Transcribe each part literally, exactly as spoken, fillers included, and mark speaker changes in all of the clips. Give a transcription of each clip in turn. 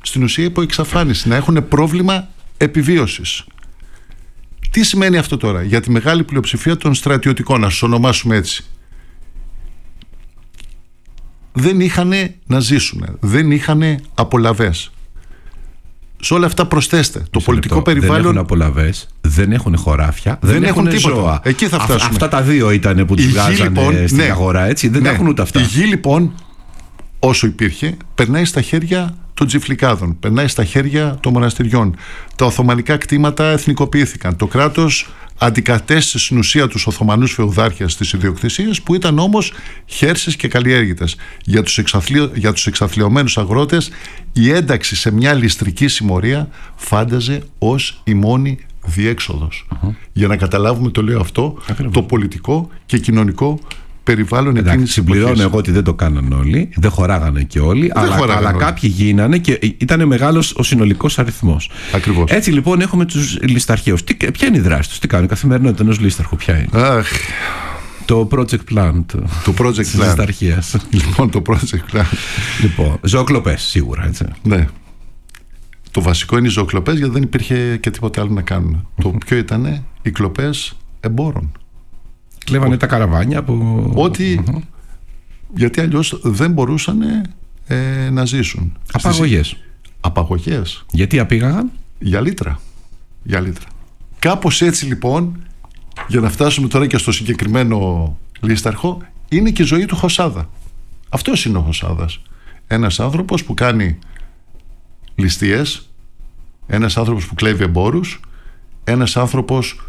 Speaker 1: στην ουσία υπό εξαφάνιση, να έχουν πρόβλημα επιβίωσης. Τι σημαίνει αυτό τώρα για τη μεγάλη πλειοψηφία των στρατιωτικών, να τους ονομάσουμε έτσι? Δεν είχαν να ζήσουν, δεν είχαν απολαβές. Σε όλα αυτά προσθέστε το πολιτικό
Speaker 2: λεπτό.
Speaker 1: περιβάλλον.
Speaker 2: Δεν έχουν απολαβές, δεν έχουν χωράφια, δεν, δεν έχουν, έχουν ζώα.
Speaker 1: Εκεί θα φτάσουμε.
Speaker 2: Α, αυτά τα δύο ήταν που τους βγάζανε λοιπόν, στην ναι, αγορά, έτσι. Δεν ναι, έχουν ούτε αυτά.
Speaker 1: Η γη λοιπόν, όσο υπήρχε, περνάει στα χέρια των τζιφλικάδων, περνάει στα χέρια των μοναστηριών. Τα οθωμανικά κτήματα εθνικοποιήθηκαν. Το κράτος αντικατέστησε στην ουσία τους Οθωμανούς φεουδάρχες στις ιδιοκτησίες, που ήταν όμως χέρσες και καλλιέργητες. Για τους, εξαθλιο... για τους εξαθλιωμένους αγρότες, η ένταξη σε μια ληστρική συμμορία φάνταζε ως η μόνη διέξοδος. Uh-huh. Για να καταλάβουμε, το λέω αυτό, Ακριβώς. το πολιτικό και κοινωνικό περιβάλλον εκείνης της εποχής.
Speaker 2: Συμπληρώνω εγώ ότι δεν το κάναν όλοι, δεν χωράγανε και όλοι, αλλά, αλλά όλοι. Κάποιοι γίνανε και ήταν μεγάλος ο συνολικός αριθμός.
Speaker 1: Ακριβώς.
Speaker 2: Έτσι λοιπόν έχουμε τους λησταρχαίους. Τι, ποια είναι η δράση τους, τι κάνουν, η καθημερινότητα ενός λησταρχού, ποια είναι?
Speaker 1: Αχ.
Speaker 2: Το project plan το,
Speaker 1: το project
Speaker 2: της
Speaker 1: plan.
Speaker 2: λησταρχίας.
Speaker 1: Λοιπόν, το project plan.
Speaker 2: Λοιπόν, ζωοκλοπές σίγουρα, έτσι.
Speaker 1: Ναι. Το βασικό είναι οι ζωοκλοπές, γιατί δεν υπήρχε και τίποτα άλλο να κάνουν. Mm-hmm. Το ποιο ήταν οι κλοπές εμπόρων.
Speaker 2: Κλέβανε τα καραβάνια από...
Speaker 1: Ότι, mm-hmm. γιατί αλλιώς δεν μπορούσαν ε, να ζήσουν.
Speaker 2: Απαγωγές.
Speaker 1: Στις... Απαγωγές.
Speaker 2: Γιατί απήγαγαν?
Speaker 1: Για λίτρα. Για λίτρα. Κάπως έτσι λοιπόν, για να φτάσουμε τώρα και στο συγκεκριμένο λίσταρχο, είναι και η ζωή του Χωσάδα. Αυτός είναι ο Χωσάδας. Ένας άνθρωπος που κάνει ληστείες, ένας άνθρωπος που κλέβει εμπόρους, ένας άνθρωπος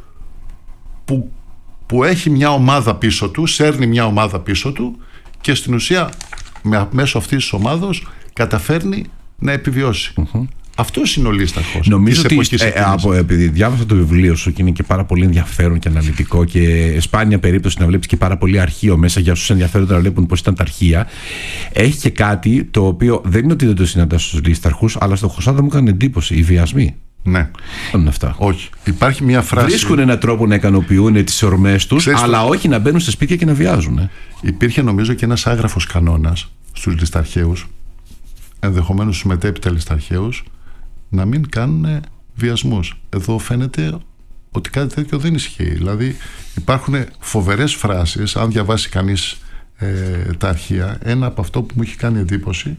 Speaker 1: που που έχει μια ομάδα πίσω του, σέρνει μια ομάδα πίσω του και στην ουσία με, μέσω αυτής της ομάδος καταφέρνει να επιβιώσει. Mm-hmm. Αυτός είναι ο λίσταρχος.
Speaker 2: Νομίζω ότι ε, από, επειδή διάβασα το βιβλίο σου και είναι και πάρα πολύ ενδιαφέρον και αναλυτικό και σπάνια περίπτωση να βλέπεις και πάρα πολύ αρχείο μέσα για όσους ενδιαφέρονται να βλέπουν πώς ήταν τα αρχεία, έχει και κάτι το οποίο δεν είναι ότι δεν το συναντά στους λίσταρχους, αλλά στο Χωσάδα μου έκανε εντύπωση, οι βιασμοί.
Speaker 1: Ναι.
Speaker 2: Είναι αυτά.
Speaker 1: Όχι. Υπάρχει μια φράση.
Speaker 2: Βρίσκουν έναν τρόπο να ικανοποιούν τις ορμές τους, Ξέρεις αλλά το... όχι να μπαίνουν σε σπίτια και να βιάζουν.
Speaker 1: Υπήρχε νομίζω και ένας άγραφος κανόνας στους λησταρχαίους, ενδεχομένως στους μετέπειτα λησταρχαίους, να μην κάνουν βιασμούς. Εδώ φαίνεται ότι κάτι τέτοιο δεν ισχύει. Δηλαδή υπάρχουν φοβερές φράσεις, αν διαβάσει κανείς ε, τα αρχεία. Ένα από αυτό που μου έχει κάνει εντύπωση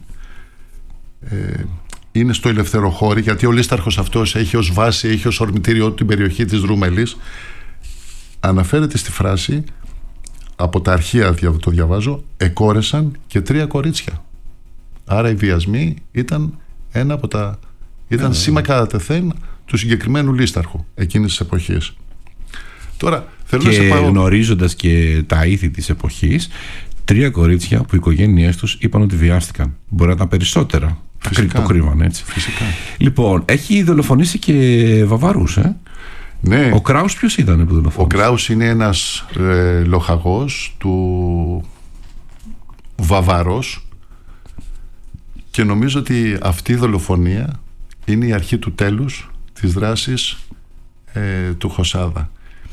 Speaker 1: ε, είναι στο Ελευθεροχώρι, γιατί ο λίσταρχος αυτός έχει ως βάση, έχει ως ορμητήριο την περιοχή της Δρούμελης. Αναφέρεται στη φράση, από τα αρχεία το διαβάζω, εκόρεσαν και τρία κορίτσια. Άρα οι βιασμοί ήταν ένα από τα ήταν yeah, σήμα κατά τεθέν του συγκεκριμένου λίσταρχου εκείνης της εποχής. Τώρα θέλω
Speaker 2: και
Speaker 1: να σε πάω...
Speaker 2: γνωρίζοντας και τα ήθη της εποχής, τρία κορίτσια που οι οικογένειές τους είπαν ότι βιάστηκαν. Μπορεί να ήταν περισσότερα.
Speaker 1: Φυσικά.
Speaker 2: Το κρύβανε έτσι.
Speaker 1: Φυσικά.
Speaker 2: Λοιπόν, έχει δολοφονήσει και Βαβαρούς, ε?
Speaker 1: Ναι.
Speaker 2: Ο Κράους ποιος ήταν που δολοφόνησε?
Speaker 1: Ο Κράους είναι ένας ε, λοχαγός του Βαβαρός και νομίζω ότι αυτή η δολοφονία είναι η αρχή του τέλους της δράσης ε, του Χωσάδα.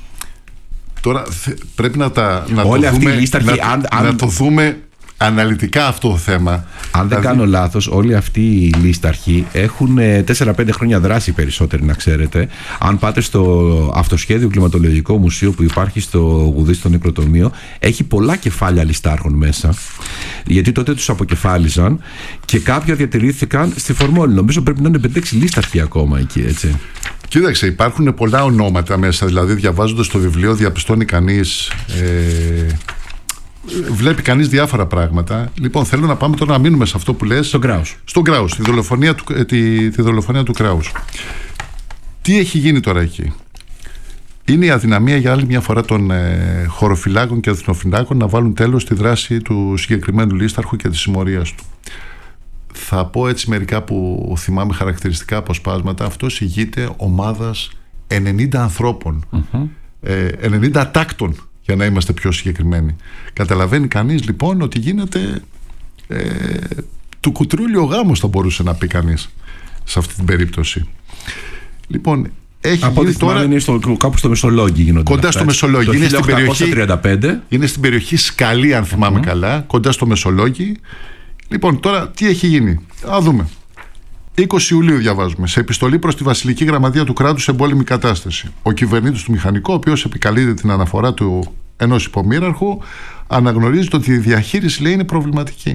Speaker 1: Τώρα θε, πρέπει να, τα, να, το δούμε,
Speaker 2: λίσταρχοι,
Speaker 1: να,
Speaker 2: αν, αν...
Speaker 1: να το δούμε αναλυτικά αυτό το θέμα.
Speaker 2: Αν δεν
Speaker 1: δηλαδή...
Speaker 2: κάνω λάθος, όλοι αυτοί οι λίσταρχοι έχουν τέσσερα πέντε χρόνια δράση περισσότεροι, να ξέρετε. Αν πάτε στο αυτοσχέδιο κλιματολογικό μουσείο που υπάρχει στο Γουδί στο Νεκροτομείο, έχει πολλά κεφάλια λιστάρχων μέσα, γιατί τότε τους αποκεφάλιζαν και κάποια διατηρήθηκαν στη Φορμόλη. Νομίζω πρέπει να είναι πέντε έξι λίσταρχοι ακόμα εκεί, έτσι.
Speaker 1: Κοίταξε, υπάρχουν πολλά ονόματα μέσα. Δηλαδή, διαβάζοντας το βιβλίο, διαπιστώνει κανείς. Ε... Βλέπει κανείς διάφορα πράγματα. Λοιπόν, θέλω να πάμε τώρα να μείνουμε σε αυτό που λες.
Speaker 2: Στον Κράους.
Speaker 1: Στον Κράους, τη δολοφονία του, τη, τη δολοφονία του Κράους. Τι έχει γίνει τώρα εκεί? Είναι η αδυναμία για άλλη μια φορά των ε, χωροφυλάκων και εθνοφυλάκων να βάλουν τέλος στη δράση του συγκεκριμένου λίσταρχου και της συμμορίας του. Θα πω έτσι μερικά που θυμάμαι χαρακτηριστικά αποσπάσματα. Αυτός ηγείται ομάδας ενενήντα ανθρώπων, mm-hmm. ε, ενενήντα τάκτων, για να είμαστε πιο συγκεκριμένοι. Καταλαβαίνει κανείς λοιπόν ότι γίνεται ε, του κουτρούλιο γάμος, θα μπορούσε να πει κανείς σε αυτή την περίπτωση. Λοιπόν, έχει
Speaker 2: από
Speaker 1: γίνει τώρα
Speaker 2: είναι στο, κάπου στο Μεσολόγγι γίνονται
Speaker 1: κοντά
Speaker 2: αυτά,
Speaker 1: στο Μεσολόγγι, είναι στην, περιοχή,
Speaker 2: πέντε.
Speaker 1: είναι στην περιοχή Σκαλή, αν θυμάμαι mm-hmm. καλά, κοντά στο Μεσολόγγι. Λοιπόν, τώρα τι έχει γίνει? Α δούμε. είκοσι Ιουλίου διαβάζουμε. Σε επιστολή προς τη Βασιλική Γραμματεία του Κράτους σε εμπόλεμη κατάσταση. Ο κυβερνήτης του Μηχανικού, ο οποίος επικαλείται την αναφορά του ενός υπομοίραρχου, αναγνωρίζει ότι η διαχείριση, λέει, είναι προβληματική.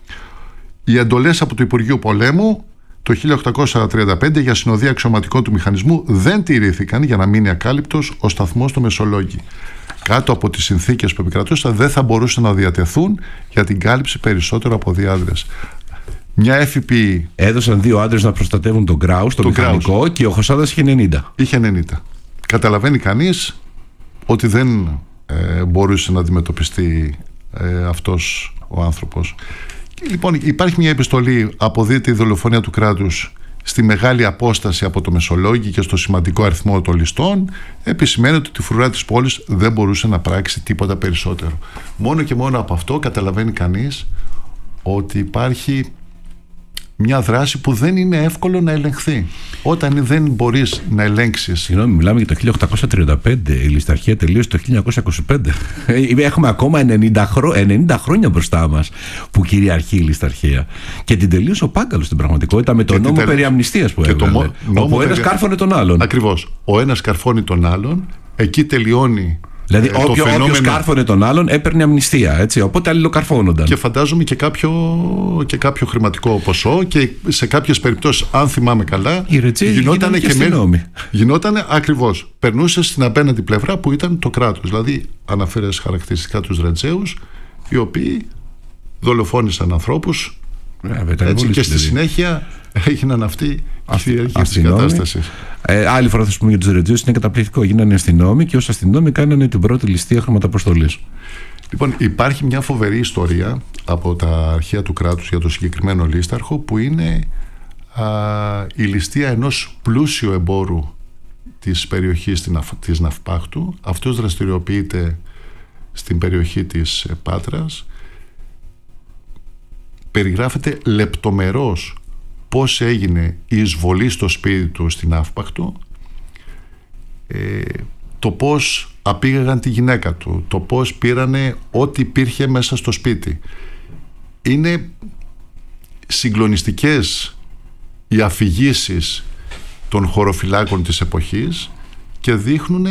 Speaker 1: Οι εντολές από το Υπουργείο Πολέμου το χίλια οκτακόσια τριάντα πέντε για συνοδεία αξιωματικών του μηχανισμού δεν τηρήθηκαν για να μείνει ακάλυπτος ο σταθμός στο Μεσολόγγι. Κάτω από τις συνθήκες που επικρατούσαν δεν θα μπορούσαν να διατεθούν για την κάλυψη περισσότερο από δύο άντρες. Μια έφυπη.
Speaker 2: Έδωσαν δύο άντρες να προστατεύουν τον Γκράους, τον μηχανικό, Γκράους. Και ο Χωσάδας είχε ενενήντα.
Speaker 1: Είχε ενενήντα. Καταλαβαίνει κανείς ότι δεν ε, μπορούσε να αντιμετωπιστεί ε, αυτός ο άνθρωπος. Και, λοιπόν, υπάρχει μια επιστολή, αποδίδεται η δολοφονία του κράτους στη μεγάλη απόσταση από το Μεσολόγγι και στο σημαντικό αριθμό των ληστών, επισημαίνεται ότι η φρουρά της πόλης δεν μπορούσε να πράξει τίποτα περισσότερο. Μόνο και μόνο από αυτό καταλαβαίνει κανείς ότι υπάρχει μια δράση που δεν είναι εύκολο να ελεγχθεί. Όταν δεν μπορείς να ελέγξεις.
Speaker 2: Συγγνώμη, μιλάμε για το χίλια οκτακόσια τριάντα πέντε. Η λησταρχία τελείωσε το χίλια εννιακόσια είκοσι πέντε. Έχουμε ακόμα ενενήντα, χρό... ενενήντα χρόνια μπροστά μας που κυριαρχεί η λησταρχία. Και την τελείωσε ο Πάγκαλος στην πραγματικότητα με τον νόμο τελ... περί αμνηστίας που έβγαλε. Μο... Όπου ο ένας περί... κάρφωνε τον άλλον.
Speaker 1: Ακριβώς. Ο ένας καρφώνει τον άλλον, εκεί τελειώνει.
Speaker 2: Δηλαδή, ε, όποιο, φαινόμενο... όποιος κάρφωνε τον άλλον έπαιρνε αμνηστία. Έτσι, οπότε αλληλοκαρφώνονταν.
Speaker 1: Και φαντάζομαι και κάποιο, και κάποιο χρηματικό ποσό, και σε κάποιες περιπτώσεις, αν θυμάμαι καλά, γινόταν και με... γινότανε ακριβώς. Περνούσε στην απέναντι πλευρά που ήταν το κράτος. Δηλαδή, αναφέρες χαρακτηριστικά τους Ρετζέους, οι οποίοι δολοφόνησαν ανθρώπους.
Speaker 2: Βέβαια,
Speaker 1: έτσι, και στη συνέχεια έγιναν αυτοί οι αρχές της κατάστασης.
Speaker 2: Ε, άλλη φορά θα σου πούμε για τους Ρετζέους, είναι καταπληκτικό. Γίνανε αστυνόμοι και ως αστυνόμοι κάνανε την πρώτη ληστεία χρηματαποστολής.
Speaker 1: Λοιπόν, υπάρχει μια φοβερή ιστορία από τα αρχεία του κράτους για το συγκεκριμένο λίσταρχο, που είναι α, η ληστεία ενός πλούσιου εμπόρου της περιοχής της Ναυπάχτου. Αυτός δραστηριοποιείται στην περιοχή της Πάτρας. Περιγράφεται λεπτομερώς πώς έγινε η εισβολή στο σπίτι του στην Ναύπαχτο, ε, το πώς απήγαγαν τη γυναίκα του, το πώς πήρανε ό,τι υπήρχε μέσα στο σπίτι. Είναι συγκλονιστικές οι αφηγήσεις των χωροφυλάκων της εποχής και δείχνουν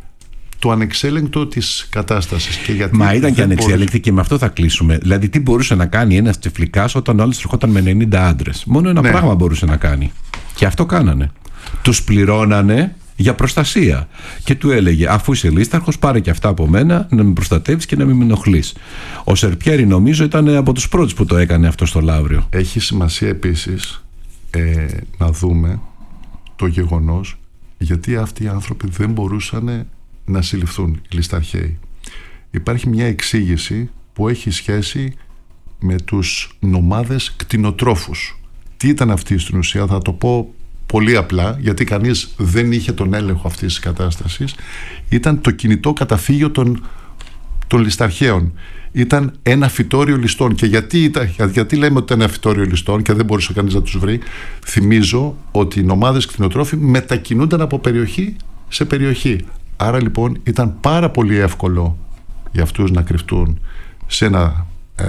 Speaker 1: το ανεξέλεγκτο της κατάστασης. Και γιατί
Speaker 2: Μα ήταν και ανεξέλεγκτη μπορούσε... και με αυτό θα κλείσουμε. Δηλαδή, τι μπορούσε να κάνει ένας τεφλικάς όταν ο άλλος ερχόταν με ενενήντα άντρες? Μόνο ένα ναι. πράγμα μπορούσε να κάνει. Και αυτό κάνανε. Τους πληρώνανε για προστασία. Και του έλεγε, αφού είσαι λίσταρχος, πάρε και αυτά από μένα, να με προστατεύεις και να μην με ενοχλείς. Ο Σερπιέρη, νομίζω, ήταν από τους πρώτους που το έκανε αυτό στο Λαύριο.
Speaker 1: Έχει σημασία επίσης ε, να δούμε το γεγονός γιατί αυτοί οι άνθρωποι δεν μπορούσαν να συλληφθούν, οι λησταρχαίοι. Υπάρχει μια εξήγηση που έχει σχέση με τους νομάδες κτηνοτρόφους. Τι ήταν αυτοί στην ουσία? Θα το πω πολύ απλά, γιατί κανείς δεν είχε τον έλεγχο αυτής της κατάστασης. Ήταν το κινητό καταφύγιο των, των λησταρχαίων. Ήταν ένα φυτόριο ληστών. Και γιατί, ήταν, γιατί λέμε ότι ήταν ένα φυτόριο ληστών και δεν μπορούσε κανείς να τους βρει? Θυμίζω ότι οι νομάδες κτηνοτρόφοι μετακινούνταν από περιοχή σε περιοχή. Άρα λοιπόν ήταν πάρα πολύ εύκολο για αυτούς να κρυφτούν σε ένα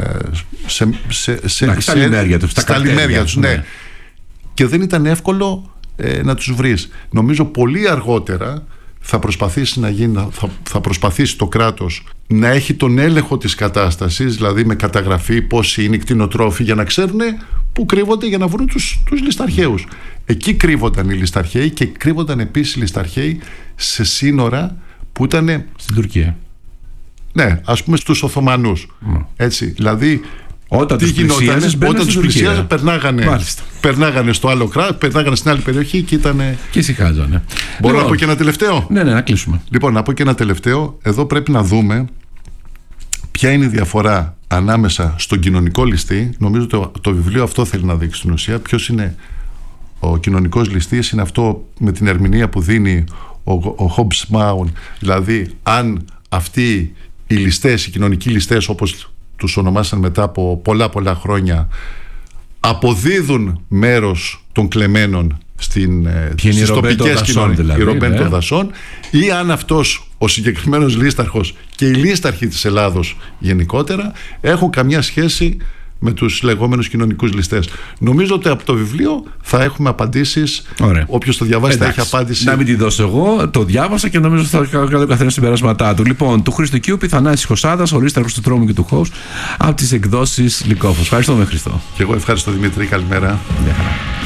Speaker 1: σε, σε, σε,
Speaker 2: να,
Speaker 1: σε,
Speaker 2: στα λιμέρια τους,
Speaker 1: στα λιμέρια τους, ναι. ναι. Και δεν ήταν εύκολο ε, να τους βρεις. Νομίζω πολύ αργότερα θα προσπαθήσει να γίνει, θα, θα προσπαθήσει το κράτος να έχει τον έλεγχο της κατάστασης, δηλαδή με καταγραφή πόσοι είναι οι κτηνοτρόφοι, για να ξέρουν πού κρύβονται, για να βρουν τους, τους λησταρχαίους. Εκεί κρύβονταν οι λησταρχαίοι και κρύβονταν επίσης οι λησταρχαίοι σε σύνορα που ήταν
Speaker 2: στην Τουρκία.
Speaker 1: Ναι, ας πούμε στους Οθωμανούς. Mm. Έτσι, δηλαδή
Speaker 2: όταν τους πλησίαζες,
Speaker 1: όταν τους πλησίαζες περνάγανε, περνάγανε στο άλλο κράτος, περνάγανε στην άλλη περιοχή και ήτανε...
Speaker 2: Και ησυχάζανε.
Speaker 1: Μπορώ λοιπόν, να πω και ένα τελευταίο?
Speaker 2: Ναι, ναι, να κλείσουμε.
Speaker 1: Λοιπόν, να πω και ένα τελευταίο. Εδώ πρέπει να δούμε ποια είναι η διαφορά ανάμεσα στον κοινωνικό ληστή. Νομίζω το, το βιβλίο αυτό θέλει να δείξει στην ουσία. Ποιος είναι ο κοινωνικός ληστής? Είναι αυτό με την ερμηνεία που δίνει ο, ο Hobbes Maun. Δηλαδή, αν αυτοί οι ληστές, οι κοινωνικοί ληστές, όπως τους ονομάσαν μετά από πολλά πολλά χρόνια, αποδίδουν μέρος των κλεμμένων στην, στις τοπικές κοινωνίες, δηλαδή, η ρομπέν των δασών, ή αν αυτός ο συγκεκριμένος λίσταρχος και οι λίσταρχοι της Ελλάδος γενικότερα έχουν καμιά σχέση με τους λεγόμενους κοινωνικούς ληστές. Νομίζω ότι από το βιβλίο θα έχουμε απαντήσεις. Όποιος το διαβάσει θα έχει απάντηση.
Speaker 2: Να μην τη δώσω εγώ, το διάβασα και νομίζω θα κάνει ο καθένας συμπεράσματά του. Λοιπόν, του Χρήστο Κιούπη, Θανάσης Χωσάδας, ορίσταρχος του Τρόμου και του Χόους, από τις εκδόσεις Λυκόφος. Ευχαριστώ με Χριστό.
Speaker 1: Και εγώ ευχαριστώ Δημήτρη, καλημέρα.
Speaker 2: Γεια χαρά.